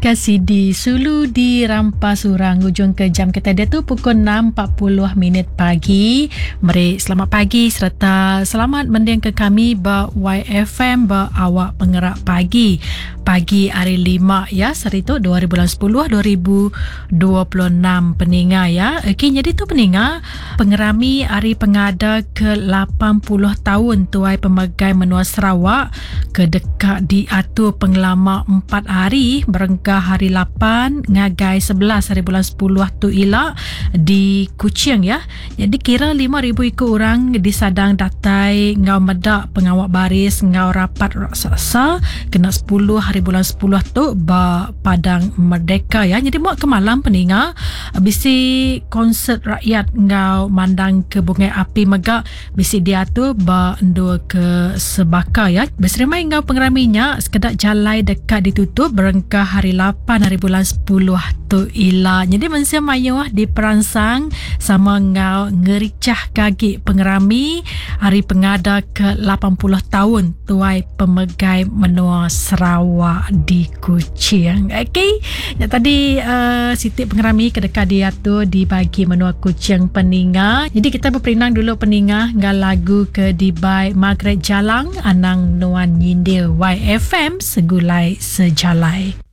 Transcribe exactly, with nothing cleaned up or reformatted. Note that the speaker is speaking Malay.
kasih di Sulu di Rampas Urang. Hujung ke jam kita dia tu pukul enam empat puluh minit pagi. Mari selamat pagi serta selamat mendiang ke kami ba Y F M ba awak pengerak pagi. Pagi hari lima ya, hari tu dua bulan sepuluh dua ribu dua puluh enam peninga ya. Okey, jadi tu peninga pengerami hari pengada ke lapan puluh tahun Tuai Pemegai Menua Sarawak ke dekat diatur pengelama empat hari berengkah hari lapan ngagai sebelas hari bulan sepuluh tu ilak di Kuching ya. Jadi kira lima ribu ikut orang disadang datai ngau medak pengawak baris ngau rapat raksasa kena sepuluh hari bulan sepuluh tu ba Padang Merdeka ya. Jadi muat ke malam peninga bisi konsert rakyat ngau mandang ke bunga api megak bisi diatur ba endo ke Sebaka ya. Berserimai ngau pengeraminya sekedar jalai dekat ditutup berengkah hari lapan hari bulan sepuluh tu ila. Jadi mensia mayuh diperansang sama ngau ngericah kaki pengerami hari pengada ke lapan puluh tahun Tuai Pemegai Menua Sarawak di Kuching. Okey. Ya, tadi uh, Siti pengerami ke dekat dia tu dibagi menua Kuching peninga. Jadi kita berperinang dulu peninga dengan lagu ke dibai Margaret Jalang Anang Nuan Nyindir Y F M Segulai Sejalai.